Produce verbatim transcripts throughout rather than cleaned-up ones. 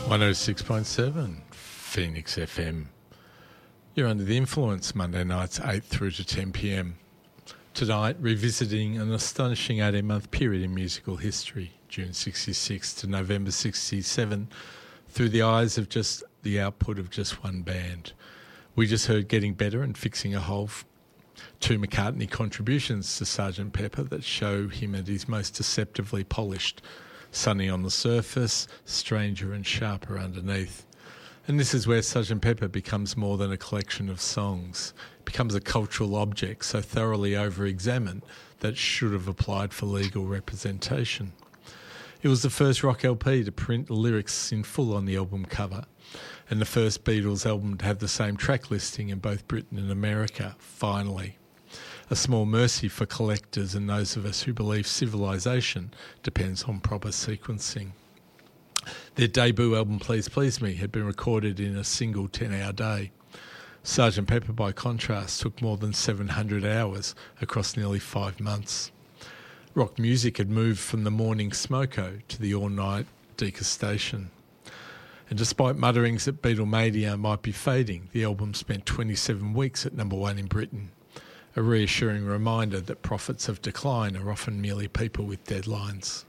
one oh six point seven Phoenix F M. You're under the influence Monday nights eight through to ten p m. Tonight, revisiting an astonishing eighteen-month period in musical history, June sixty-six to November sixty-seven, through the eyes of just the output of just one band. We just heard Getting Better and Fixing a Hole, two McCartney contributions to Sergeant Pepper that show him at his most deceptively polished, sunny on the surface, stranger and sharper underneath. And this is where Sergeant Pepper becomes more than a collection of songs. It becomes a cultural object so thoroughly over-examined that should have applied for legal representation. It was the first rock L P to print the lyrics in full on the album cover, and the first Beatles album to have the same track listing in both Britain and America, finally. A small mercy for collectors and those of us who believe civilization depends on proper sequencing. Their debut album, Please Please Me, had been recorded in a single ten-hour day. Sergeant Pepper, by contrast, took more than seven hundred hours across nearly five months. Rock music had moved from the morning smoko to the all-night degustation. And despite mutterings that Beatlemania might be fading, the album spent twenty-seven weeks at number one in Britain. A reassuring reminder that prophets of decline are often merely people with deadlines.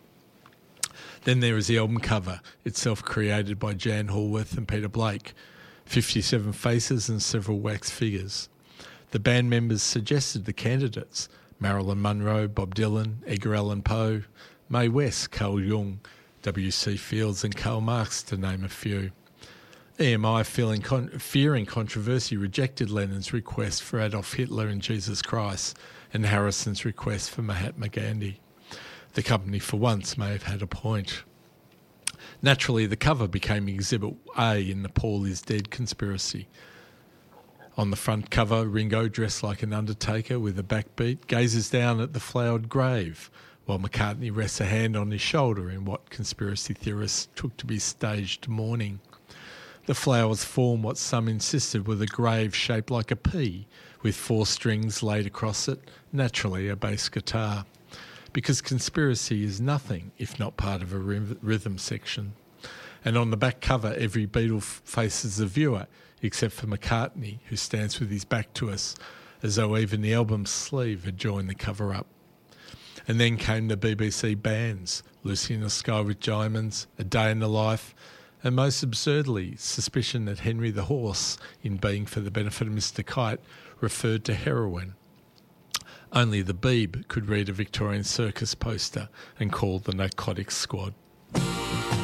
Then there is the album cover, itself created by Jan Hallworth and Peter Blake, fifty-seven faces and several wax figures. The band members suggested the candidates: Marilyn Monroe, Bob Dylan, Edgar Allan Poe, Mae West, Carl Jung, W C Fields and Karl Marx, to name a few. E M I, feeling con- fearing controversy, rejected Lennon's request for Adolf Hitler and Jesus Christ and Harrison's request for Mahatma Gandhi. The company, for once, may have had a point. Naturally, the cover became Exhibit A in the Paul is Dead conspiracy. On the front cover, Ringo, dressed like an undertaker with a backbeat, gazes down at the flowered grave, while McCartney rests a hand on his shoulder in what conspiracy theorists took to be staged mourning. The flowers form what some insisted were the grave shaped like a P, with four strings laid across it, naturally a bass guitar. Because conspiracy is nothing if not part of a rhythm section. And on the back cover, every Beatle f- faces the viewer, except for McCartney, who stands with his back to us, as though even the album's sleeve had joined the cover-up. And then came the B B C bands, Lucy in the Sky with Diamonds, A Day in the Life, and most absurdly, suspicion that Henry the Horse, in Being for the Benefit of Mister Kite, referred to heroin. Only the Beeb could read a Victorian circus poster and call the Narcotics Squad.